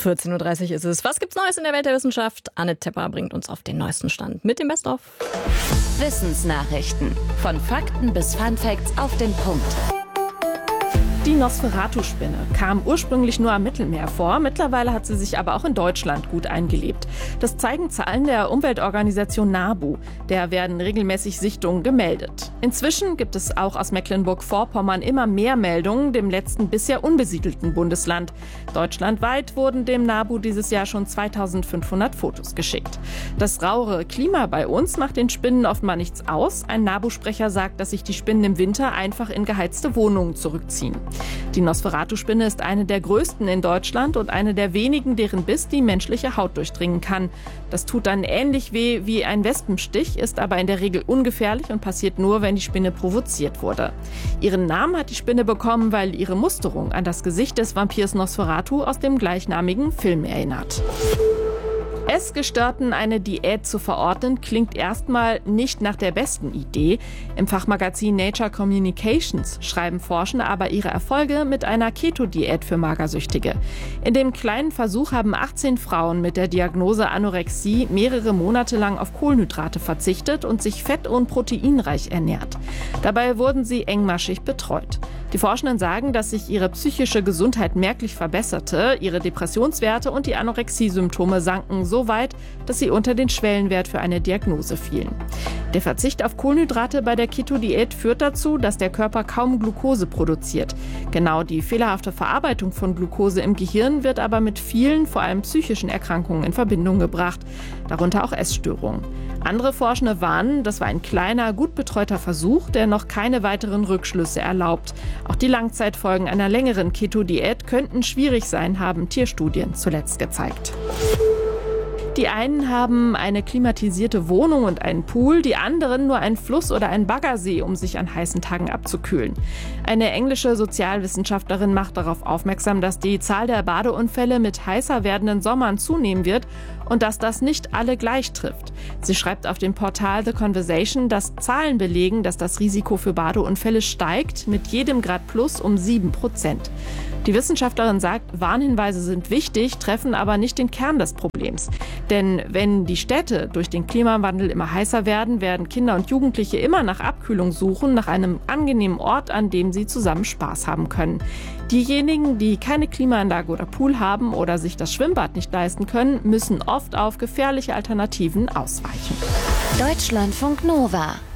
14:30 Uhr ist es. Was gibt's Neues in der Welt der Wissenschaft? Anne Tepper bringt uns auf den neuesten Stand mit dem Best-of. Wissensnachrichten. Von Fakten bis Funfacts auf den Punkt. Die Nosferatu-Spinne kam ursprünglich nur am Mittelmeer vor. Mittlerweile hat sie sich aber auch in Deutschland gut eingelebt. Das zeigen Zahlen der Umweltorganisation NABU. Der werden regelmäßig Sichtungen gemeldet. Inzwischen gibt es auch aus Mecklenburg-Vorpommern immer mehr Meldungen, dem letzten bisher unbesiedelten Bundesland. Deutschlandweit wurden dem NABU dieses Jahr schon 2500 Fotos geschickt. Das rauere Klima bei uns macht den Spinnen offenbar nichts aus. Ein NABU-Sprecher sagt, dass sich die Spinnen im Winter einfach in geheizte Wohnungen zurückziehen. Die Nosferatu-Spinne ist eine der größten in Deutschland und eine der wenigen, deren Biss die menschliche Haut durchdringen kann. Das tut dann ähnlich weh wie ein Wespenstich, ist aber in der Regel ungefährlich und passiert nur, wenn die Spinne provoziert wurde. Ihren Namen hat die Spinne bekommen, weil ihre Musterung an das Gesicht des Vampirs Nosferatu aus dem gleichnamigen Film erinnert. Essgestörten eine Diät zu verordnen, klingt erstmal nicht nach der besten Idee. Im Fachmagazin Nature Communications schreiben Forscher aber ihre Erfolge mit einer Keto-Diät für Magersüchtige. In dem kleinen Versuch haben 18 Frauen mit der Diagnose Anorexie mehrere Monate lang auf Kohlenhydrate verzichtet und sich fett- und proteinreich ernährt. Dabei wurden sie engmaschig betreut. Die Forschenden sagen, dass sich ihre psychische Gesundheit merklich verbesserte, ihre Depressionswerte und die Anorexie-Symptome sanken so weit, dass sie unter den Schwellenwert für eine Diagnose fielen. Der Verzicht auf Kohlenhydrate bei der Keto-Diät führt dazu, dass der Körper kaum Glucose produziert. Genau die fehlerhafte Verarbeitung von Glucose im Gehirn wird aber mit vielen, vor allem psychischen Erkrankungen in Verbindung gebracht, darunter auch Essstörungen. Andere Forschende warnen, das war ein kleiner, gut betreuter Versuch, der noch keine weiteren Rückschlüsse erlaubt. Auch die Langzeitfolgen einer längeren Keto-Diät könnten schwierig sein, haben Tierstudien zuletzt gezeigt. Die einen haben eine klimatisierte Wohnung und einen Pool, die anderen nur einen Fluss oder einen Baggersee, um sich an heißen Tagen abzukühlen. Eine englische Sozialwissenschaftlerin macht darauf aufmerksam, dass die Zahl der Badeunfälle mit heißer werdenden Sommern zunehmen wird und dass das nicht alle gleich trifft. Sie schreibt auf dem Portal The Conversation, dass Zahlen belegen, dass das Risiko für Badeunfälle steigt, mit jedem Grad plus um 7%. Die Wissenschaftlerin sagt, Warnhinweise sind wichtig, treffen aber nicht den Kern des Problems. Denn wenn die Städte durch den Klimawandel immer heißer werden, werden Kinder und Jugendliche immer nach Abkühlung suchen, nach einem angenehmen Ort, an dem sie zusammen Spaß haben können. Diejenigen, die keine Klimaanlage oder Pool haben oder sich das Schwimmbad nicht leisten können, müssen oft auf gefährliche Alternativen ausweichen. Deutschlandfunk Nova